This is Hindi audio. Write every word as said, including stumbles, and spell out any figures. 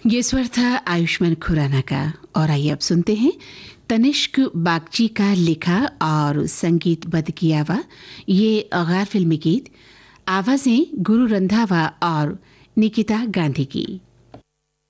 ये स्वर था आयुष्मान खुराना का। और आइए अब सुनते हैं तनिष्क बागची का लिखा और संगीतबद्ध किया हुआ ये गैर फिल्मी गीत। आवाजें गुरु रंधावा और निकिता गांधी की।